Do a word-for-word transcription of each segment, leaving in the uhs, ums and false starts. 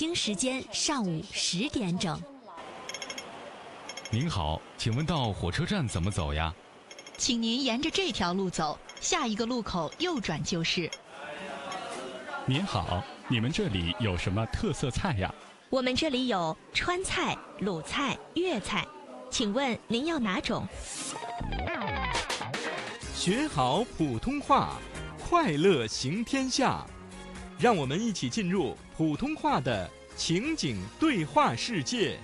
京时间上午十点整。 您好，请问到火车站怎么走呀？ 请您沿着这条路走，下一个路口右转就是。 您好，你们这里有什么特色菜呀？ 我们这里有川菜、鲁菜、粤菜，请问您要哪种？ 学好普通话，快乐行天下。让我们一起进入普通话的情景对话世界。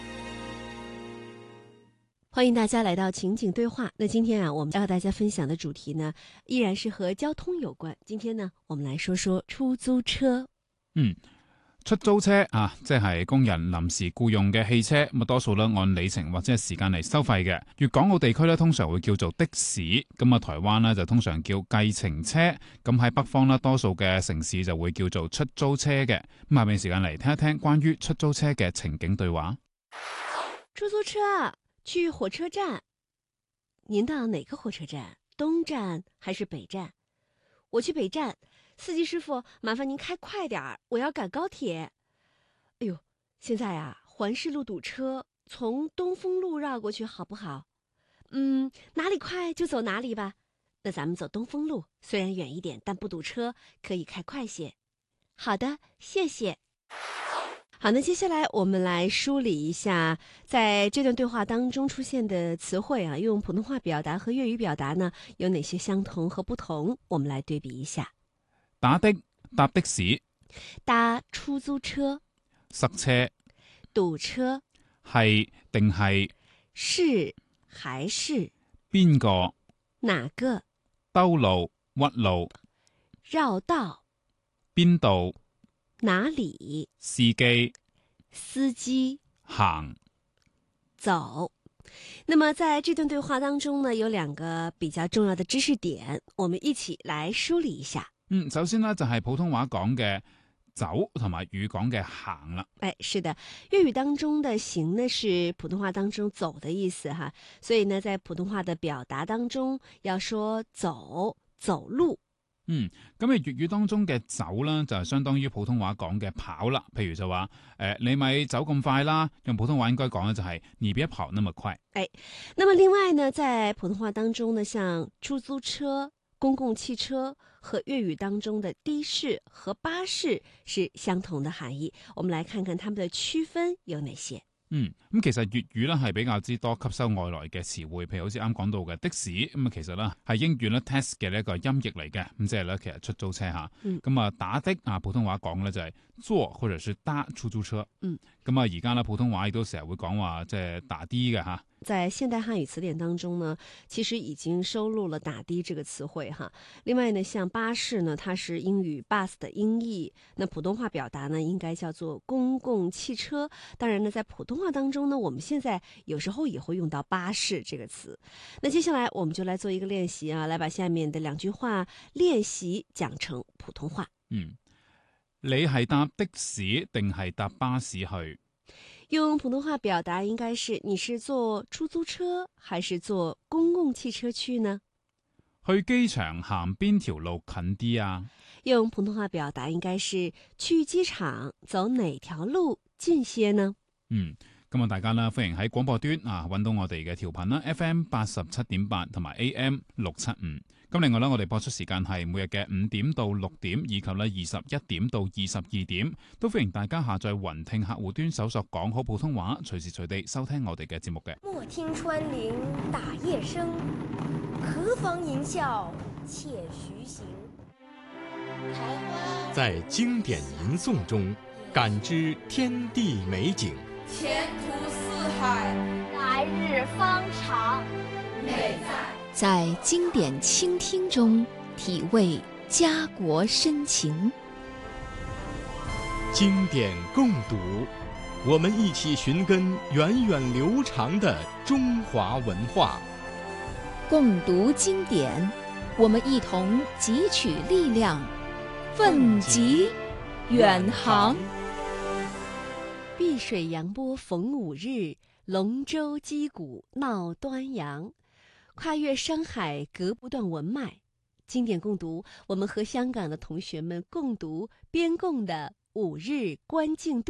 欢迎大家来到情景对话。那今天啊，我们要和大家分享的主题呢，依然是和交通有关。今天呢，我們來說說出租車。 嗯，出租車啊，即係工人臨時僱用嘅汽車，咁多數咧按里程或者係時間嚟收費嘅。粵港澳地區咧通常會叫做的士，咁啊台灣咧就通常叫計程車，咁喺北方咧多數嘅城市就會叫做出租車嘅。咁下面時間嚟聽一聽關於出租車嘅情景對話。 出租車啊，去火車站。您到哪個火車站？東站還是北站？我去北站。司機師傅，麻煩您開快點兒，我要趕高鐵。哎呦，現在啊，環市路堵車，從東風路繞過去好不好？嗯，哪裡快就走哪裡吧。那咱們走東風路，雖然遠一點，但不堵車，可以開快些。好的，謝謝。好，那接下來我們來梳理一下在這段對話當中出現的詞彙啊，用普通話表達和粵語表達呢，有哪些相同和不同？我們來對比一下。 打的，搭的士。 搭出租車。 塞車。 堵車。 係定係？ 是還是？ 邊個？ 哪個？ 兜路，屈路。 繞道。 邊度？ 哪裡？ 司機。 司機。 行。 走。那麼在這段對話當中呢，有兩個比較重要的知識點，我們一起來梳理一下。 嗯，首先呢，就係普通話講嘅走同埋粵語講嘅行啦。 哎，是的，粵語當中的行呢是普通話當中走的意思哈，所以呢在普通話的表達當中要說走，走路。 嗯，咁喺粵語當中嘅走啦，就係相當於普通話講嘅跑啦。譬如就話誒、呃，你咪走咁快啦，用普通話應該講嘅就係你別跑那麼快。 哎，那麼另外呢，在普通話當中呢，像出租車、公共汽車和粵語當中的的士和巴士是相同的含義。我們來看看它們的區分有哪些。 嗯，咁其實粵語咧係比較之多吸收外來嘅詞彙，譬如好似啱講到嘅的士，咁啊其實咧係英語咧 taxi 嘅一個音譯嚟嘅，咁即係咧其實出租車嚇。咁啊、嗯、打的啊普通話講咧就係坐或者是搭出租車。嗯，咁啊而家咧普通話亦都成日會講話即係打的嘅嚇。 在現代漢語詞典當中呢，其實已經收錄了打的這個詞彙哈。另外呢，像巴士呢，它是英語 bus 的音譯，那普通話表達呢，應該叫做公共汽車。當然呢，在普通話當中呢，我們現在有時候也會用到巴士這個詞。那接下來我們就來做一個練習啊，來把下面的兩句話練習講成普通話。 嗯，你係搭的士定係搭巴士去？ 用普通話表達應該是你是坐出租車還是坐公共汽車去呢？ 去機場行邊條路近啲啊？ 用普通話表達應該是去機場走哪條路近些呢？ 嗯，咁啊大家啦，歡迎喺廣播端啊揾到我哋嘅調頻啦 ，F M 八十七點八同埋 A M 六七五。咁另外咧，我哋播出時間係每日嘅五點到六點，以及咧二十一點到二十二點，都歡迎大家下載雲聽客戶端搜索講好普通話，隨時隨地收聽我哋嘅節目嘅。 莫聽穿林打葉聲，何妨吟嘯且徐行。 在經典吟誦中感知天地美景， 前途似海， 來日方長， 美在在經典傾聽中體味家國深情。 經典共讀，我們一起尋根源遠流長的中華文化。 共讀經典，我們一同汲取力量，奮楫遠航。 碧水揚波逢五日，龍舟擊鼓鬧端陽。跨越山海隔不斷文脈，經典共讀，我們和香港的同學們共讀邊共的五日觀靜度。